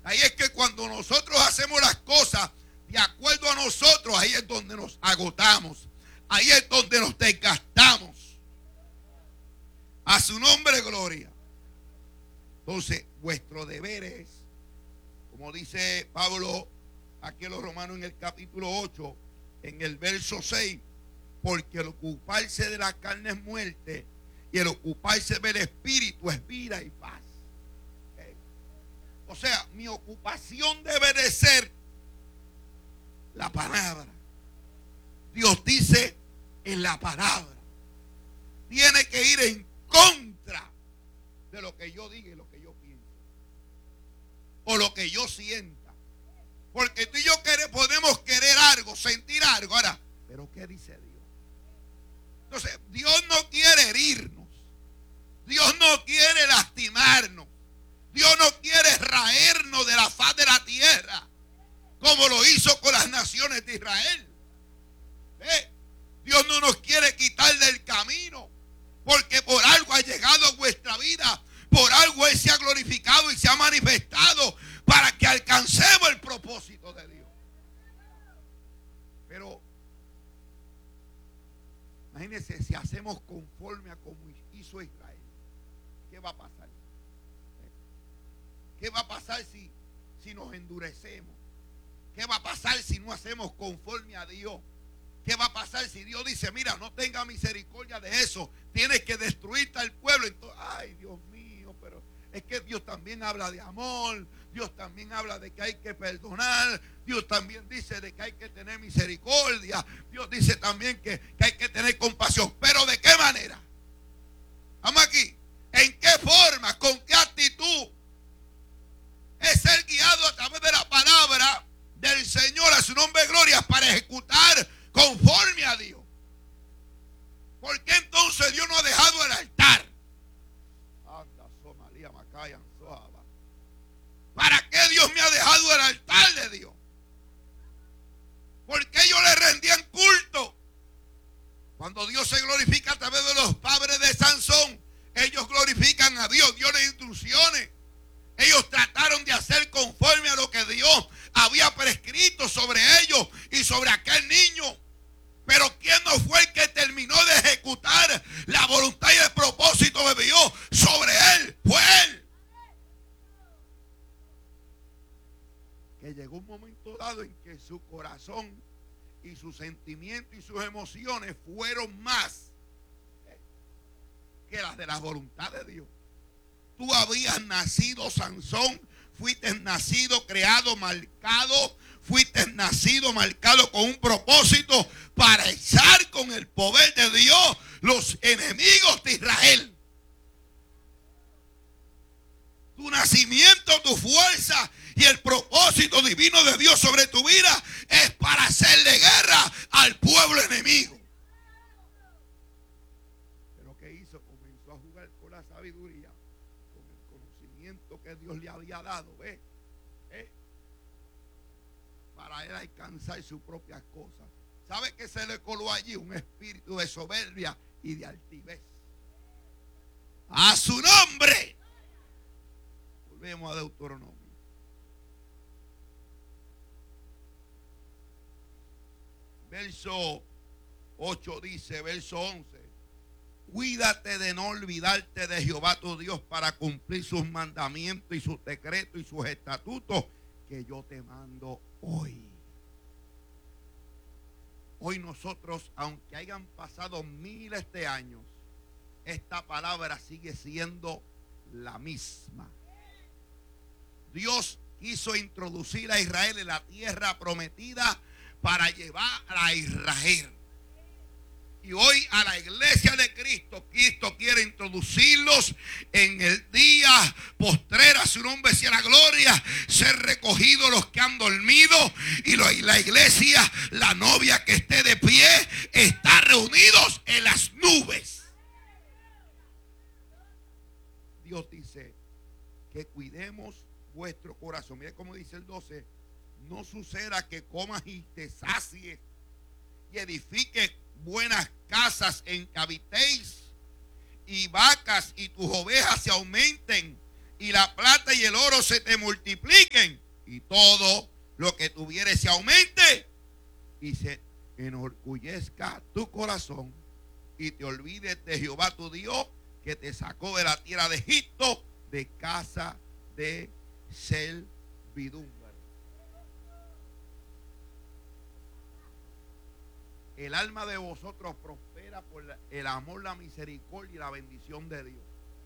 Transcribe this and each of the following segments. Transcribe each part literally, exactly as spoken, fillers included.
Ahí es que cuando nosotros hacemos las cosas de acuerdo a nosotros, ahí es donde nos agotamos. Ahí es donde nos desgastamos. A su nombre, gloria. Entonces, vuestro deber es, como dice Pablo aquí en los Romanos en el capítulo ocho, en el verso seis, porque el ocuparse de la carne es muerte y el ocuparse del espíritu es vida y paz. ¿Okay? O sea, mi ocupación debe de ser la palabra. Dios dice en la palabra. Tiene que ir en contra de lo que yo diga y lo que yo pienso o lo que yo sienta. Porque tú y yo queremos, podemos querer algo, sentir algo. Ahora, ¿pero qué dice Dios? Entonces, Dios no quiere herirnos. Dios no quiere lastimarnos. Dios no quiere raernos de la faz de la tierra, como lo hizo con las naciones de Israel. ¿Eh? Dios no nos quiere quitar del camino, porque por algo ha llegado a vuestra vida, por algo Él se ha glorificado y se ha manifestado para que alcancemos el propósito de Dios. Pero imagínense si hacemos conforme a como hizo Israel, ¿qué va a pasar? ¿Qué va a pasar si, si nos endurecemos? ¿Qué va a pasar si no hacemos conforme a Dios? ¿Qué va a pasar si Dios dice, mira, no tenga misericordia de eso, tienes que destruirte al pueblo? Entonces, ay, Dios mío, pero es que Dios también habla de amor, Dios también habla de que hay que perdonar, Dios también dice de que hay que tener misericordia, Dios dice también que, que hay que tener compasión. ¿Pero de qué manera? Vamos aquí. ¿En qué forma? ¿Con qué actitud? Es ser guiado a través de la palabra del Señor, a su nombre gloria, para ejecutar conforme a Dios. ¿Por qué entonces Dios no ha dejado el altar? ¿Para qué Dios me ha dejado el altar de Dios? ¿Por qué ellos le rendían culto? Cuando Dios se glorifica a través de los padres de Sansón, ellos glorifican a Dios, Dios les instrucciones. Ellos trataron de hacer conforme a lo que Dios había prescrito sobre ellos y sobre aquel niño. Pero ¿quién no fue el que terminó de ejecutar la voluntad y el propósito de Dios sobre él? Fue él. Que llegó un momento dado en que su corazón y sus sentimientos y sus emociones fueron más que las de la voluntad de Dios. Tú habías nacido, Sansón, fuiste nacido, creado, marcado, fuiste nacido, marcado con un propósito para echar con el poder de Dios los enemigos de Israel. Tu nacimiento, tu fuerza y el propósito divino de Dios sobre tu vida es para hacerle guerra al pueblo enemigo. Pero ¿qué hizo? Comenzó a jugar con la sabiduría, con el conocimiento que Dios le había dado, ¿ves? ¿Eh? Para él alcanzar sus propias cosas. ¿Sabe qué se le coló allí? Un espíritu de soberbia y de altivez. A su nombre. Volvemos a Deuteronomio. Verso ocho dice, verso once. Cuídate de no olvidarte de Jehová tu Dios para cumplir sus mandamientos y sus decretos y sus estatutos que yo te mando hoy. Hoy nosotros, aunque hayan pasado miles de años, esta palabra sigue siendo la misma. Dios quiso introducir a Israel en la tierra prometida para llevar a Israel. Y hoy a la iglesia de Cristo, Cristo quiere introducirlos en el día postrero, a su nombre sea la gloria, ser recogidos los que han dormido y la iglesia, la novia que esté de pie, está reunidos en las nubes. Dios dice que cuidemos vuestro corazón. Mire cómo dice el doce, no suceda que comas y te sacies y edifiques buenas casas en que habitéis y vacas y tus ovejas se aumenten y la plata y el oro se te multipliquen, y todo lo que tuvieres se aumente, y se enorgullezca tu corazón, y te olvides de Jehová tu Dios, que te sacó de la tierra de Egipto, de casa de servidumbre. El alma de vosotros prospera por el amor, la misericordia y la bendición de Dios.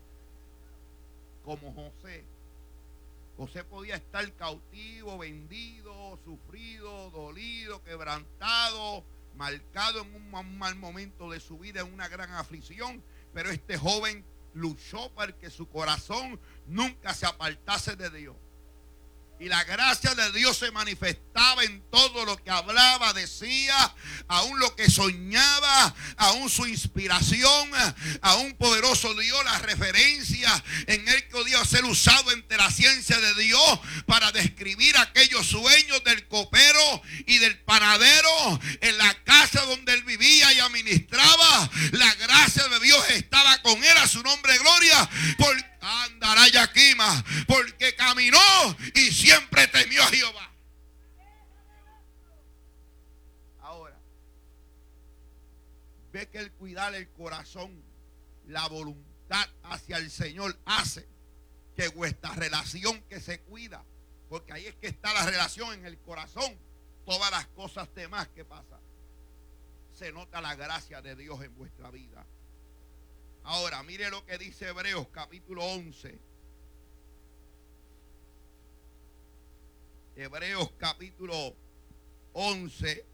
Como José. José podía estar cautivo, vendido, sufrido, dolido, quebrantado, marcado en un mal momento de su vida, en una gran aflicción. Pero este joven luchó para que su corazón nunca se apartase de Dios. Y la gracia de Dios se manifestaba en todo lo que hablaba, decía, aún lo que soñaba, aún su inspiración, a un poderoso Dios, la referencia en él que podía ser usado entre la ciencia de Dios para describir aquellos sueños del copero y del panadero en la casa donde él vivía y administraba. La gracia de Dios estaba con él, a su nombre gloria, porque andará Yaquima, porque caminó y siempre temió a Jehová. Ahora, ve que el cuidar el corazón, la voluntad hacia el Señor hace que vuestra relación que se cuida, porque ahí es que está la relación en el corazón, todas las cosas demás que pasan, se nota la gracia de Dios en vuestra vida. Ahora, mire lo que dice Hebreos capítulo once. Hebreos capítulo once.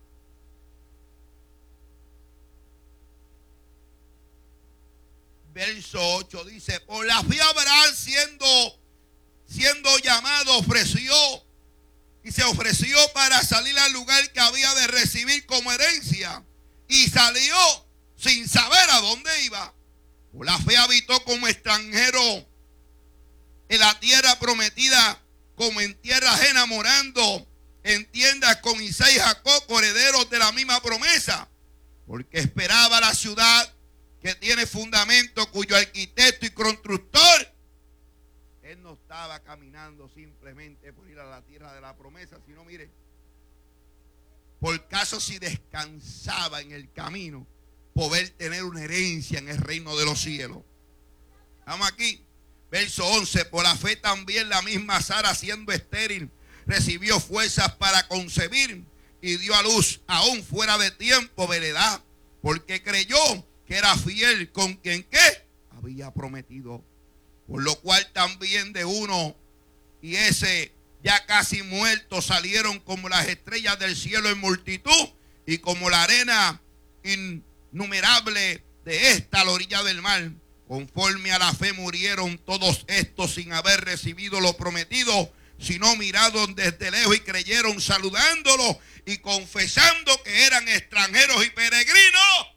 Verso ocho dice: por la fe Abraham siendo, siendo llamado ofreció y se ofreció para salir al lugar que había de recibir como herencia, y salió sin saber a dónde iba. Por la fe habitó como extranjero en la tierra prometida, como en tierra ajena, morando en tiendas con Isaac y Jacob, herederos de la misma promesa, porque esperaba la ciudad que tiene fundamento, cuyo arquitecto y constructor. Él no estaba caminando simplemente por ir a la tierra de la promesa, sino, mire, por caso si descansaba en el camino, poder tener una herencia en el reino de los cielos. Vamos aquí, verso once. Por la fe también la misma Sara, siendo estéril, recibió fuerzas para concebir y dio a luz aún fuera de tiempo, veredad, porque creyó que era fiel con quien ¿qué? Había prometido. Por lo cual también de uno y ese ya casi muerto salieron como las estrellas del cielo en multitud, y como la arena innumerable de esta a la orilla del mar. Conforme a la fe murieron todos estos sin haber recibido lo prometido, sino miraron desde lejos y creyeron, saludándolo y confesando que eran extranjeros y peregrinos.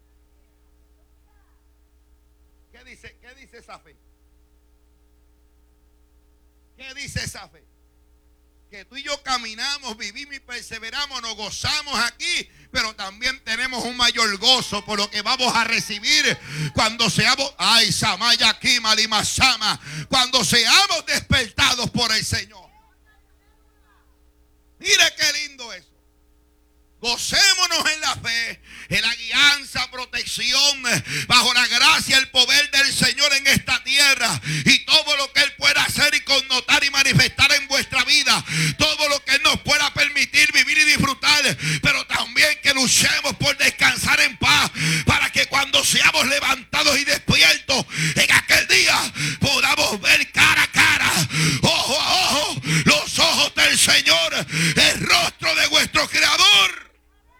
¿Qué dice, qué dice esa fe? ¿Qué dice esa fe? Que tú y yo caminamos, vivimos y perseveramos, nos gozamos aquí, pero también tenemos un mayor gozo por lo que vamos a recibir cuando seamos, ay, Samaya Kima Lima Sama, cuando seamos despertados por el Señor. Mire qué lindo eso. Gocémonos en la fe, en la guianza, protección, bajo la gracia, el poder del Señor en esta tierra, y todo lo que Él pueda hacer y connotar y manifestar en vuestra vida, todo lo que Él nos pueda permitir vivir y disfrutar, pero también que luchemos por descansar en paz, para que cuando seamos levantados y despiertos en aquel día podamos ver cara a cara, ojo a ojo, los ojos del Señor, el rostro de vuestro Creador.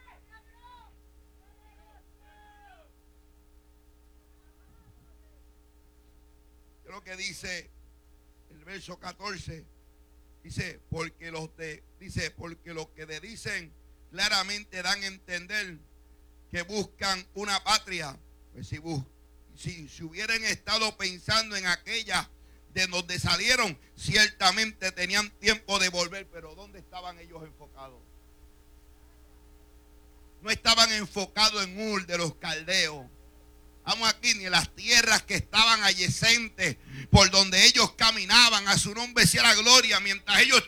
Lo que dice el verso catorce, dice, porque los de, dice, porque los que le dicen claramente dan a entender que buscan una patria. Pues si, si, si hubieran estado pensando en aquella de donde salieron, ciertamente tenían tiempo de volver, pero ¿dónde estaban ellos enfocados? No estaban enfocados en Ur de los caldeos. vamos aquí, ni las tierras que estaban adyacentes por donde ellos caminaban. A su nombre sea la gloria. Mientras ellos